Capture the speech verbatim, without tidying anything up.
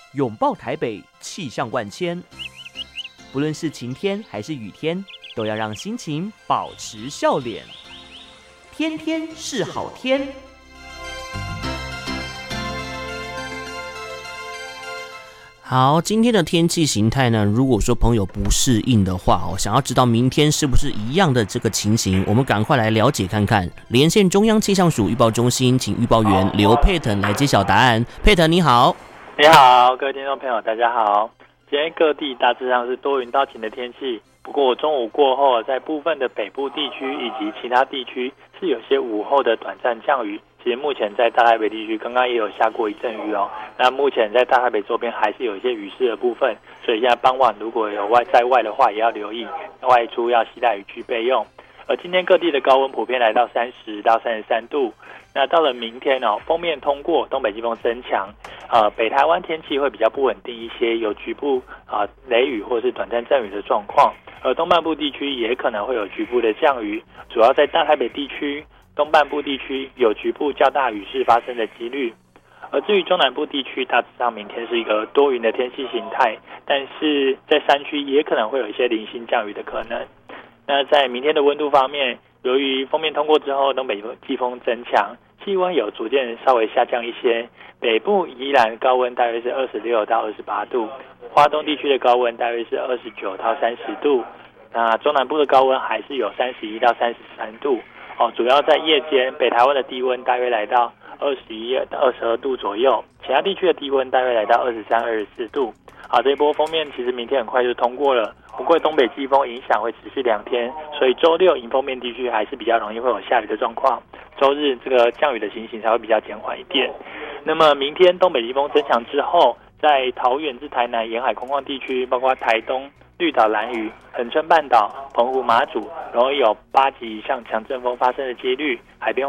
拥抱台北，气象万千。不论是晴天还是雨天，都要让心情保持笑脸。天天是好天。好，今天的天气形态呢，如果说朋友不适应的话哦，想要知道明天是不是一样的这个情形，我们赶快来了解看看。连线中央气象署预报中心，请预报员刘佩腾来揭晓答案。佩腾你好。 你好，各位听众朋友大家好。今天各地大致上是多云到晴的天气，不过中午过后，在部分的北部地区以及其他地区是有些午后的短暂降雨。其实目前在大台北地区刚刚也有下过一阵雨哦，那目前在大台北周边还是有一些雨势的部分，所以现在傍晚如果有外在外的话，也要留意外出要携带雨具备用。而今天各地的高温普遍来到三十到三十三度，那到了明天哦，锋面通过，东北季风增强，呃，北台湾天气会比较不稳定一些，有局部啊、呃、雷雨或是短暂阵雨的状况，而东半部地区也可能会有局部的降雨，主要在大台北地区、东半部地区有局部较大雨势发生的几率。而至于中南部地区，大致上明天是一个多云的天气形态，但是在山区也可能会有一些零星降雨的可能。那在明天的温度方面，由于锋面通过之后，东北季风增强，气温有逐渐稍微下降一些。北部宜兰高温大约是二十六到二十八度，花东地区的高温大约是二十九到三十度。那中南部的高温还是有三十一到三十三度。哦，主要在夜间，北台湾的低温大约来到二十一到二十二度左右，其他地区的低温大约来到二十三、二十四度。好，这一波锋面其实明天很快就通过了，不过东北季风影响会持续两天，所以周六迎风面地区还是比较容易会有下雨的状况。周日这个降雨的情形才会比较减缓一点。那么明天东北季风增强之后，在桃园至台南沿海空旷地区，包括台东、绿岛、兰屿、恒春半岛、澎湖、马祖，容易有八级以上强阵风发生的几率，海边